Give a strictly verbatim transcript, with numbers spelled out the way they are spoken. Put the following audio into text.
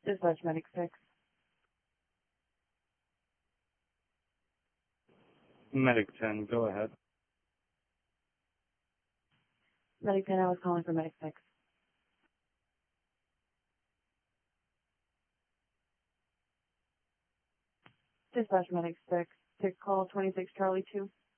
Dispatch Medic six. Medic ten, go ahead. Medic ten, I was calling for Medic six. Dispatch Medic six. Take call twenty-six Charlie two.